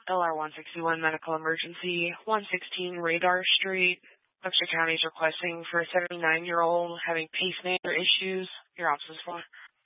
LR 161 medical emergency, 116 Radar Street. Upshur County is requesting for a 79-year-old having pacemaker issues. Your office is for.